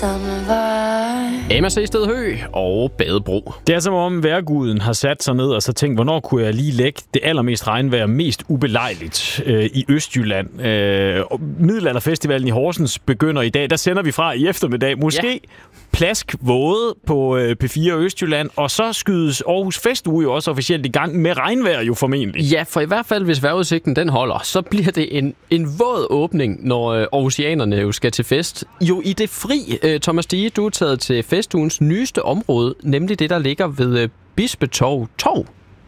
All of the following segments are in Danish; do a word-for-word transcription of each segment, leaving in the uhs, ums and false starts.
Emma Sted Hø og Badebro. Det er som om vejrguden har sat sig ned og så tænkt, hvornår kunne jeg lige lægge det allermest regnvejr mest ubelejligt øh, i Østjylland. Øh, Middelalderfestivalen i Horsens begynder i dag. Der sender vi fra i eftermiddag. Måske ja. Plask våde på øh, P fire Østjylland, og så skydes Aarhus Festuge jo også officielt i gang med regnvejr jo formentlig. Ja, for i hvert fald, hvis vejrudsigten den holder, så bliver det en, en våd åbning, når øh, aarhusianerne jo skal til fest. Jo i det fri, øh, Thomas Dige, du er taget til festugens nyeste område, nemlig det, der ligger ved øh, Bispetorv Torv.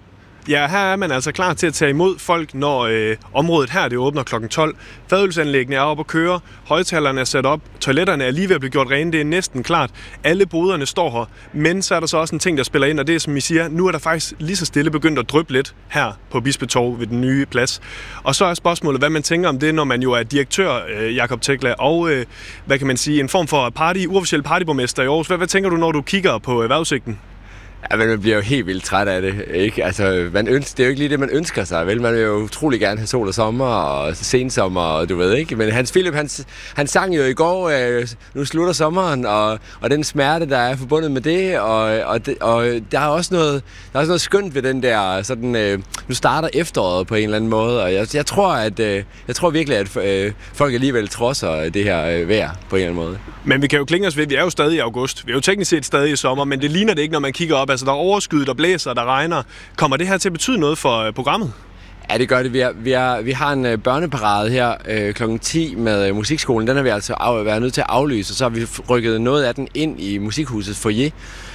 Ja, her er man altså klar til at tage imod folk, når øh, området her det åbner klokken tolv. Fadølsanlæggene er oppe at køre, højtalerne er sat op, toiletterne er lige ved at blive gjort rene, det er næsten klart. Alle boderne står her, men så er der så også en ting, der spiller ind, og det er, som I siger, nu er der faktisk lige så stille begyndt at dryppe lidt her på Bispetorv ved den nye plads. Og så er spørgsmålet, hvad man tænker om det, når man jo er direktør, øh, Jakob Tekla, og øh, hvad kan man sige, en form for party, uofficiel partyborgmester i Aarhus. Hvad, hvad tænker du, når du kigger på øh, vejrudsigten? Ja, men man bliver jo helt vildt træt af det, ikke? Altså, man ønsker, det er jo ikke lige det, man ønsker sig, vel? Man vil jo utrolig gerne have sol og sommer og sensommer, og du ved, ikke? Men Hans Philip, han, han sang jo i går, øh, nu slutter sommeren, og, og den smerte, der er forbundet med det, og, og, det, og der er også noget, der er også noget skønt ved den der, sådan, øh, nu starter efteråret på en eller anden måde, og jeg, jeg tror, at, øh, jeg tror virkelig, at øh, folk alligevel trodser det her øh, vejr på en eller anden måde. Men vi kan jo klinge os ved, vi er jo stadig i august. Vi er jo teknisk set stadig i sommer, men det ligner det ikke, når man kigger op. Altså, der er overskyet, der blæser, der regner. Kommer det her til at betyde noget for uh, programmet? Ja, det gør det. Vi, er, vi, er, vi har en uh, børneparade her øh, klokken ti med uh, musikskolen. Den har vi altså af, været nødt til at aflyse, og så har vi rykket noget af den ind i musikhusets foyer.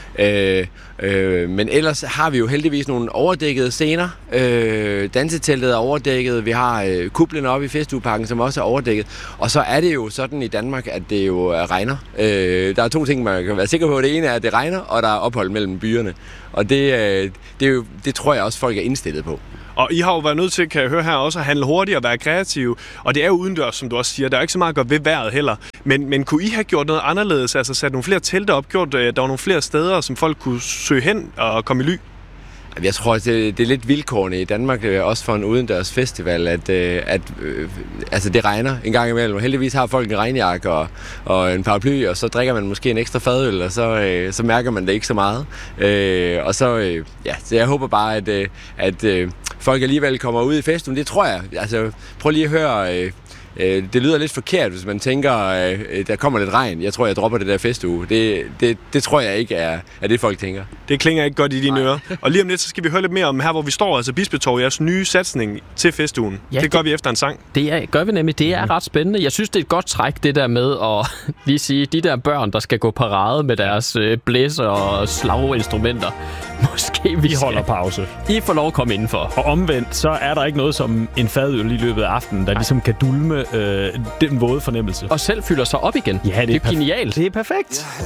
Øh, øh, men ellers har vi jo heldigvis nogle overdækkede scener. Øh, danseteltet er overdækket. Vi har øh, kuplen oppe i Festugeparken, som også er overdækket. Og så er det jo sådan i Danmark, at det jo regner. Øh, der er to ting, man kan være sikker på. Det ene er, at det regner, og der er ophold mellem byerne. Og det, øh, det, er jo, det tror jeg også, folk er indstillet på. Og I har jo været nødt til, kan jeg høre her, også at handle hurtigt og være kreative. Og det er jo udendørs, som du også siger. Der er ikke så meget at gøre ved vejret heller. Men, men kunne I have gjort noget anderledes? Altså sat nogle flere telte op, gjort, der var nogle flere steder, som folk kunne søge hen og komme i ly? Jeg tror, at det, det er lidt vilkårende i Danmark, også for en udendørs festival, at, at øh, altså det regner en gang imellem. Heldigvis har folk en regnjakke og, og en paraply, og så drikker man måske en ekstra fadøl, og så, øh, så mærker man det ikke så meget. Øh, og så, øh, ja, så jeg håber bare, at, øh, at øh, folk alligevel kommer ud i festen. Det tror jeg. Altså, prøv lige at høre... Øh, Det lyder lidt forkert, hvis man tænker, at der kommer lidt regn. Jeg tror, jeg dropper det der festuge. Det, det, det tror jeg ikke er, er det, folk tænker. Det klinger ikke godt i dine ører. Og lige om lidt, så skal vi høre lidt mere om her, hvor vi står, altså Bispetorv, jeres nye satsning til festugen. Ja, det gør det, vi efter en sang. Det er, gør vi nemlig. Det er ret spændende. Jeg synes, det er et godt træk, det der med at lige sige, de der børn, der skal gå parade med deres blæser og slaginstrumenter. Måske vi, vi holder pause. I får lov at komme indenfor. Og omvendt, så er der ikke noget som en fadøl i løbet af aftenen, der ligesom kan dulme øh, den våde fornemmelse. Og selv fylder sig op igen. Ja, det er, det er genialt. Det er perfekt.